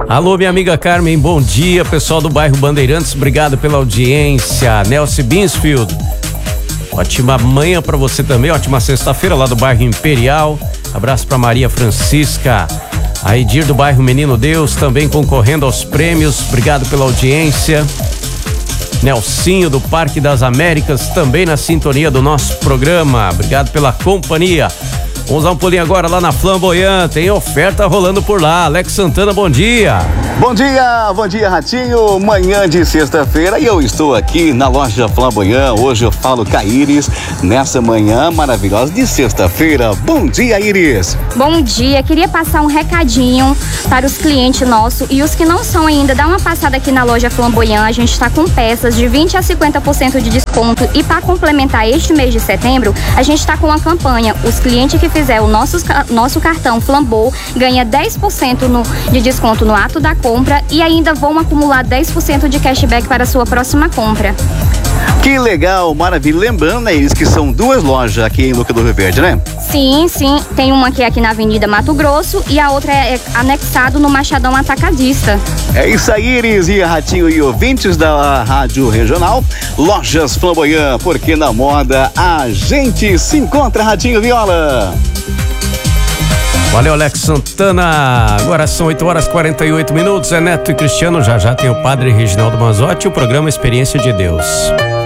Alô, minha amiga Carmen, bom dia. Pessoal do bairro Bandeirantes, obrigado pela audiência. Nelson Binsfield, ótima manhã pra você também, ótima sexta-feira lá do bairro Imperial. Abraço pra Maria Francisca. A Edir do bairro Menino Deus, também concorrendo aos prêmios, obrigado pela audiência. Nelsinho do Parque das Américas, também na sintonia do nosso programa, obrigado pela companhia. Vamos dar um pulinho agora lá na Flamboyant, tem oferta rolando por lá. Alex Santana, bom dia. Bom dia, Ratinho. Manhã de sexta-feira e eu estou aqui na loja Flamboyant. Hoje eu falo com a Iris nessa manhã maravilhosa de sexta-feira. Bom dia, Iris. Bom dia, queria passar um recadinho para os clientes nossos e os que não são ainda, dá uma passada aqui na loja Flamboyant. A gente está com peças de 20% a 50% de desconto e para complementar este mês de setembro, a gente está com uma campanha. Os clientes que fizer o nosso cartão Flambeau ganha 10% de desconto no ato da compra e ainda vão acumular 10% de cashback para a sua próxima compra. Que legal, maravilha. Lembrando, né, Iris, que são duas lojas aqui em Luca do Rio Verde, né? Sim. Tem uma que é aqui na Avenida Mato Grosso e a outra é anexado no Machadão Atacadista. É isso aí, Iris e Ratinho e ouvintes da Rádio Regional. Lojas Flamboyant, porque na moda a gente se encontra, Ratinho Viola. Valeu, Alex Santana. Agora são 8h48. É Neto e Cristiano. Já tem o padre Reginaldo Mazzotti e o programa Experiência de Deus.